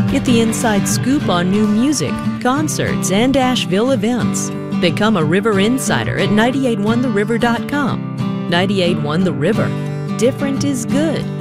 Get the inside scoop on new music, concerts, and Asheville events. Become a River Insider at 981theriver.com. 981 The River. Different is good.